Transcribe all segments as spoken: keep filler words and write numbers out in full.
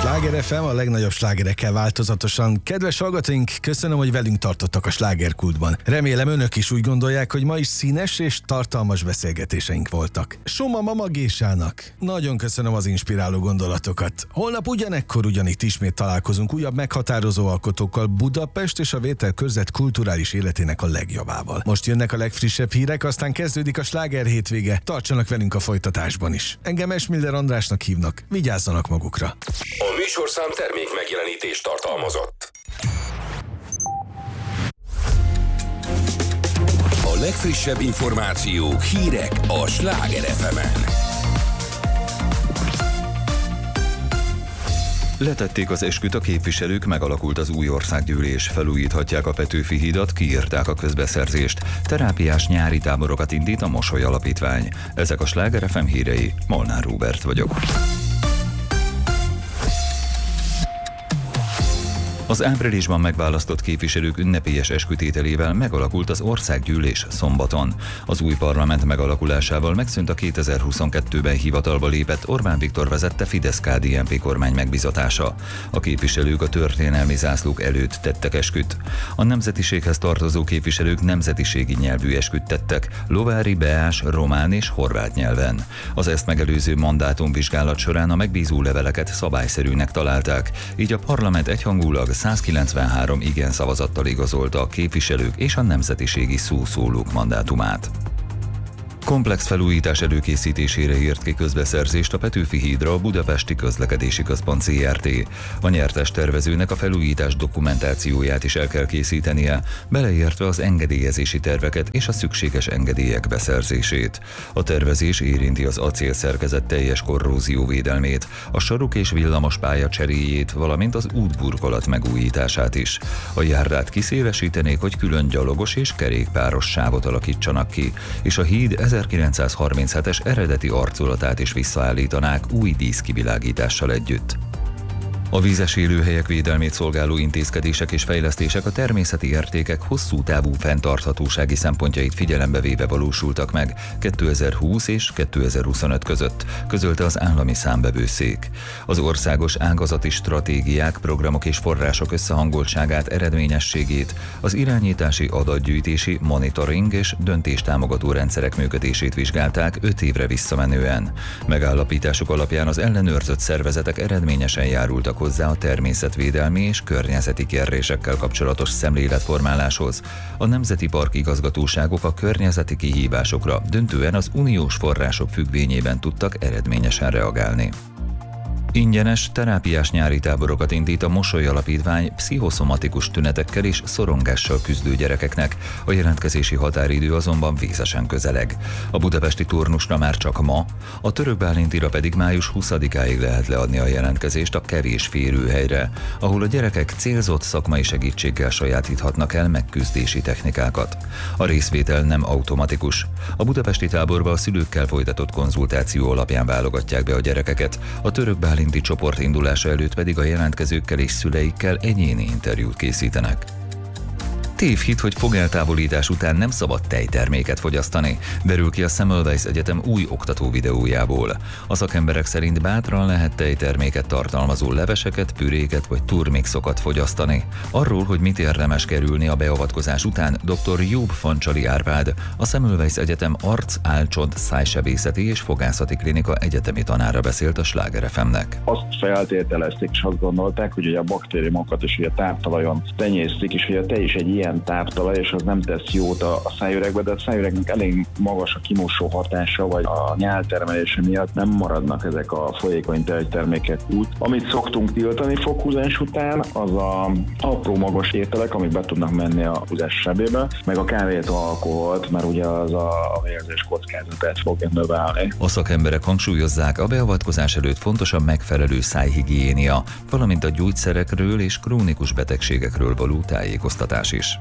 Sláger ef em, a legnagyobb slágerekkel változatosan. Kedves hallgatóink, köszönöm, hogy velünk tartottak a slágerkultban. Remélem önök is úgy gondolják, hogy ma is színes és tartalmas beszélgetéseink voltak. Soma Mama Gésának nagyon köszönöm az inspiráló gondolatokat. Holnap ugyanekkor ugyanitt ismét találkozunk újabb meghatározó alkotókkal, Budapest és a Vételkörzet kulturális életének a legjobbával. Most jönnek a legfrissebb hírek, aztán kezdődik a sláger hétvége. Tartsanak velünk a folytatásban is. Engem Esmiller Andrásnak hívnak. Vigyázzanak magukra. A műsorszám termék megjelenítést tartalmazott. A legfrissebb információk, hírek a Sláger ef emen. Letették az esküt a képviselők, megalakult az új országgyűlés, felújíthatják a Petőfi hídat, kiírták a közbeszerzést, terápiás nyári táborokat indít a Mosoly Alapítvány. Ezek a Sláger ef em hírei, Molnár Róbert vagyok. Az áprilisban megválasztott képviselők ünnepélyes eskütételével megalakult az országgyűlés szombaton. Az új parlament megalakulásával megszűnt a kétezer-huszonkettőben hivatalba lépett Orbán Viktor vezette Fidesz-ká dé en pé kormány megbizatása. A képviselők a történelmi zászlók előtt tettek esküt. A nemzetiséghez tartozó képviselők nemzetiségi nyelvű esküt tettek, lovári, beás, román és horvát nyelven. Az ezt megelőző mandátumvizsgálat során a megbízó leveleket szabályszerűnek találták, így a parlament egyhangulag százkilencvenhárom igen szavazattal igazolta a képviselők és a nemzetiségi szószólók mandátumát. Komplex felújítás előkészítésére írt ki közbeszerzést a Petőfi hídra a Budapesti Közlekedési Központ zé er té. A nyertes tervezőnek a felújítás dokumentációját is el kell készítenie, beleértve az engedélyezési terveket és a szükséges engedélyek beszerzését. A tervezés érinti az acélszerkezet teljes korrózióvédelmét, a sarok és villamos pálya cseréjét, valamint az útburkolat megújítását is. A járdát kiszélesítenék, hogy külön gyalogos és kerékpáros sávot alakítsanak ki, és a híd ezerkilencszázharminchetes eredeti arculatát is visszaállítanák új díszkivilágítással együtt. A vízes élőhelyek védelmét szolgáló intézkedések és fejlesztések a természeti értékek hosszú távú fenntarthatósági szempontjait figyelembe véve valósultak meg kétezer-húsz és kétezer-huszonöt között, közölte az állami számvevőszék. Az országos ágazati stratégiák, programok és források összehangoltságát, eredményességét, az irányítási, adatgyűjtési, monitoring és döntéstámogató rendszerek működését vizsgálták öt évre visszamenően. Megállapításuk alapján az ellenőrzött szervezetek eredményesen járultak hozzá a természetvédelmi és környezeti kérdésekkel kapcsolatos szemléletformáláshoz. A nemzeti park igazgatóságok a környezeti kihívásokra döntően az uniós források függvényében tudtak eredményesen reagálni. Ingyenes terápiás nyári táborokat indít a Mosoly Alapítvány pszichoszomatikus tünetekkel és szorongással küzdő gyerekeknek, a jelentkezési határidő azonban vészesen közeleg. A budapesti turnusra már csak ma, a Török Bálintira pedig május huszadikáig lehet leadni a jelentkezést a kevés férőhelyre, ahol a gyerekek célzott szakmai segítséggel sajátíthatnak el megküzdési technikákat. A részvétel nem automatikus. A budapesti táborba a szülőkkel folytatott konzultáció alapján válogatják be a gyerekeket, a Török Bálint csoport indulása előtt pedig a jelentkezőkkel és szüleikkel egyéni interjút készítenek. Tévhit, hogy fogeltávolítás után nem szabad tejterméket fogyasztani, derül ki a Semmelweis Egyetem új oktató videójából. A szakemberek szerint bátran lehet tejterméket tartalmazó leveseket, püréket vagy turmixokat fogyasztani. Arról, hogy mit érdemes kerülni a beavatkozás után, dr. Jobb Fancsali Árpád, a Semmelweis Egyetem arc, álcsont, szájsebészeti és fogászati klinika egyetemi tanára beszélt a Sláger ef emnek. Azt feltételezték és azt gondolták, hogy a baktériumokat is a táptalajon tenyésztik, és hogy a tej is egy ilyen táptalaj, és az nem tesz jót a, a szájüregbe, de a szájüregnek elég magas a kimosó hatása, vagy a nyáltermelése miatt nem maradnak ezek a folyékony tejtermékek úgy. Amit szoktunk tiltani foghúzás után, az a apró magas ételek, amik be tudnak menni a húzás sebébe, meg a kávét, alkoholt, mert ugye az a, a vérzés kockázatát fogja növelni. A szakemberek hangsúlyozzák, a beavatkozás előtt fontos a megfelelő szájhigiénia, valamint a gyógyszerekről és krónikus betegségekről való tájékoztatás is.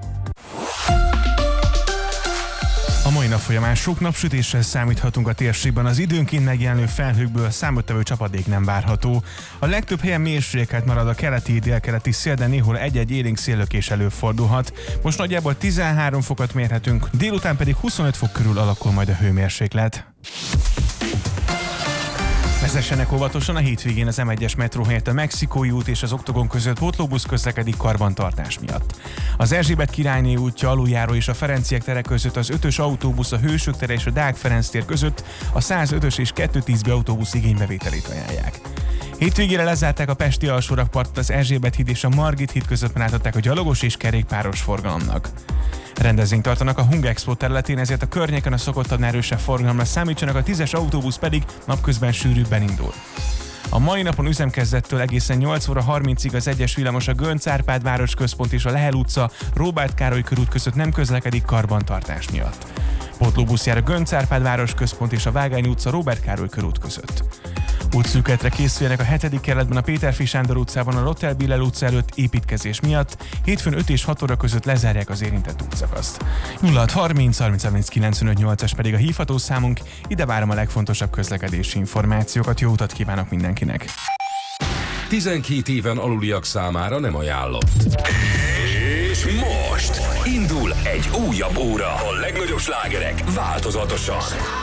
A mai nap folyamán sok napsütésre számíthatunk a térségben, az időnként megjelenő felhőkből számottevő csapadék nem várható. A legtöbb helyen mérsékelt marad a keleti, délkeleti szél, de néhol egy-egy élénk széllökés előfordulhat. Most nagyjából tizenhárom fokot mérhetünk, délután pedig huszonöt fok körül alakul majd a hőmérséklet. Vezessenek óvatosan, a hétvégén az em egyes metró helyett a Mexikói út és az Oktogon között pótlóbusz közlekedik karbantartás miatt. Az Erzsébet királyné útja aluljáró és a Ferenciek tere között az ötös autóbusz, a Hősök tere és a Deák Ferenc tér között a százötös és kétszáztíz autóbusz igénybevételét ajánlják. Hétvégére lezárták a pesti alsórakpartot, az Erzsébet híd és a Margit híd között átadták a gyalogos és kerékpáros forgalomnak. Rendezvényt tartanak a Hung Expo területén, ezért a környéken a szokottan erősebb forgalomra számítsanak, a tízes autóbusz pedig napközben sűrűbben indul. A mai napon üzemkezdettől egészen nyolc óra harmincig az egyes villamos a Gönc Árpád városközpont és a Lehel utca, Róbert Károly körút között nem közlekedik karbantartás miatt. Pótlóbusz jár a Gönc Árpád városközpont és a Vágány utca, Róbert Károly körút között. Útszűkületre készüljenek a hetedik kerületben a Péterfi Sándor utcában a Lothar Billel utca előtt építkezés miatt. Hétfőn öt és hat óra között lezárják az érintett útszakaszt. nulla hat harminc harminc harminc kilencvenöt nyolcas pedig a hívható számunk, ide várom a legfontosabb közlekedési információkat, jó utat kívánok mindenkinek! tizenkét éven aluliak számára nem ajánlott. És most indul egy újabb óra. A legnagyobb slágerek változatosan.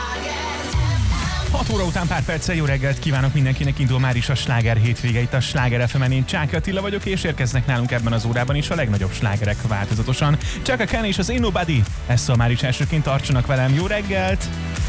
hat óra után pár perccel jó reggelt kívánok mindenkinek, indul már is a sláger hétvége itt a Sláger ef emen. Én Csáky Attila vagyok, és érkeznek nálunk ebben az órában is a legnagyobb slágerek változatosan. Chaka Khan és az Ain't Nobody, ezt szól már is elsőként, tartsanak velem, jó reggelt!